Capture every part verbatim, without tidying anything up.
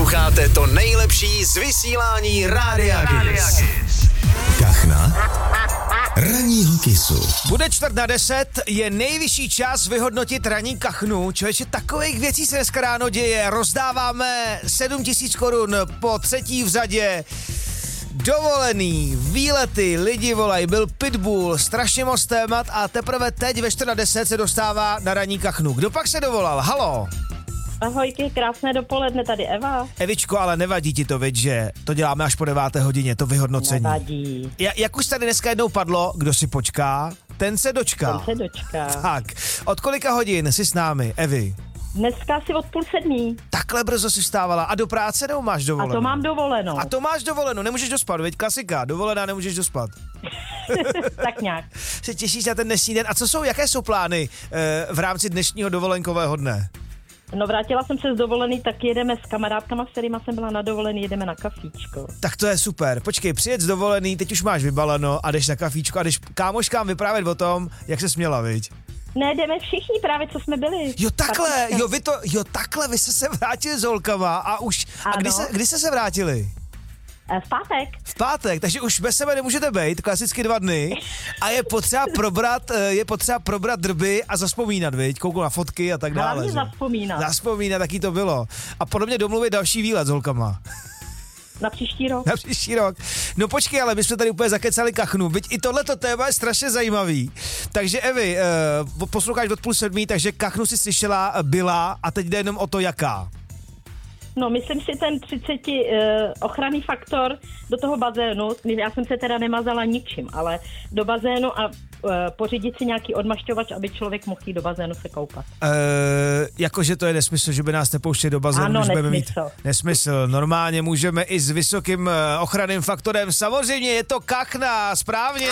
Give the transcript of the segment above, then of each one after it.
Posloucháte to nejlepší z vysílání Rádia Kiss. Kachna ranního kisu. Bude čtvrt na deset, je nejvyšší čas vyhodnotit ranní kachnu. Člověče, takových věcí se dneska ráno děje. Rozdáváme sedm tisíc korun po třetí v řadě. Dovolený, výlety, lidi volají, byl pitbull, strašně moc témat a teprve teď ve čtvrt na deset se dostává na ranní kachnu. Kdo pak se dovolal? Halo? Ahojky, krásné dopoledne, tady Eva. Evičko, ale nevadí ti to, viď, že to děláme až po deváté hodině, to vyhodnocení. Nevadí. Ja, jak už tady dneska jednou padlo, kdo si počká, ten se dočká. Ten se dočká. Tak, od kolika hodin jsi s námi, Evi? Dneska asi od půl sedmí. Takhle brzo si vstávala a do práce nebo máš dovolenou? A to mám dovolenou. A to máš dovolenou, nemůžeš dospat, viď, klasika, dovolená, nemůžeš dospat. Tak nějak. Se těšíš na ten dnešní den a co jsou, jaké jsou plány e, v rámci dnešního dovolenkového dne? No vrátila jsem se z dovolený, tak jedeme s kamarádkama, s kterýma jsem byla na dovolený, jedeme na kafíčko. Tak to je super. Počkej, přijet z dovolený, teď už máš vybaleno a jdeš na kafíčko a jdeš kámoškám vyprávět o tom, jak se směla, viď? Ne, jdeme všichni právě, co jsme byli. Jo takhle, jo vy to, jo takhle, vy jste se vrátili s holkama a už, a kdy, se, kdy jste se vrátili? V pátek. V pátek, takže už bez sebe nemůžete být, klasicky dva dny a je potřeba probrat, je potřeba probrat drby a zaspomínat, viď, kouknu na fotky a tak dále. Hlavně zaspomínat. Zaspomínat, taky to bylo. A podobně domluvit další výlet s holkama. Na příští rok. Na příští rok. No počkej, ale my jsme tady úplně zakecali kachnu, byť i tohleto téma je strašně zajímavý. Takže Evi, uh, posloucháš od půl sedmí, takže kachnu si slyšela, byla a teď jde jenom o to, jaká. No, myslím si ten třicet uh, ochranný faktor do toho bazénu, já jsem se teda nemazala ničím, ale do bazénu a uh, pořídit si nějaký odmašťovač, aby člověk mohl jít do bazénu se koupat. Uh, jakože to je nesmysl, že by nás nepouštěli do bazénu, ano, když budeme mít nesmysl. Nesmysl. Normálně můžeme i s vysokým uh, ochranným faktorem. Samozřejmě je to kachna, správně.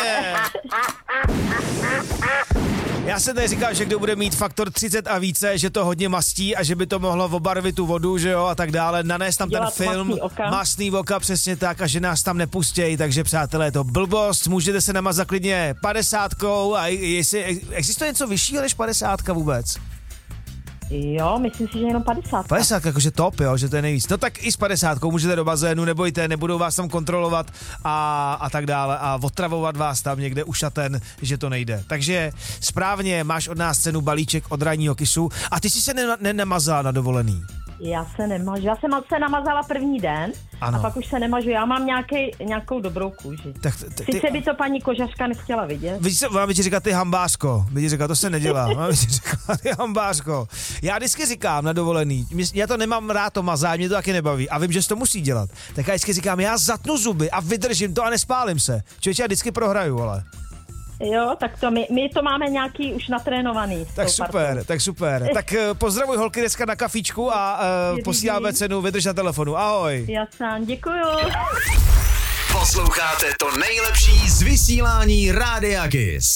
Já jsem tady říkal, že kdo bude mít faktor třicet a více, že to hodně mastí a že by to mohlo obarvit tu vodu, že jo, a tak dále. Nanést tam dělat ten film, mastný oka. mastný oka, přesně tak, a že nás tam nepustějí, takže přátelé, je to blbost, můžete se namazat klidně padesátkou a jestli, existuje něco vyššího než padesátka vůbec? Jo, myslím si, že jenom padesát. padesát, jakože top, jo, že to je nejvíc. No tak i s padesátkou můžete do bazénu, nebojte, nebudou vás tam kontrolovat a, a tak dále a otravovat vás tam někde u šaten, že to nejde. Takže správně, máš od nás cenu balíček od ranního kisu a ty jsi se nenamazala na dovolený. Já se nemažu, já jsem se namazala první den ano. A pak už se nemažu, já mám nějaký, nějakou dobrou kůži. Tak t- ty, Sice by to paní kožařka nechtěla vidět. Víš co, mám ti říkat ty hambářko, by ti říkat, to se nedělá, mám ti říkat ty hambářko. Já vždycky říkám na dovolený, já to nemám rád to mazání, mě to taky nebaví a vím, že se to musí dělat. Tak já vždycky říkám, já zatnu zuby a vydržím to a nespálím se. Člověče, já vždycky prohraju, ale. Jo, tak to my, my to máme nějaký už natrénovaný. Tak super, partou. tak super. Tak uh, pozdravuj holky dneska na kafíčku a uh, posíláme cenu, vydrž na telefonu. Ahoj. Jasně, děkuju. Posloucháte to nejlepší z vysílání Rádia Kiss.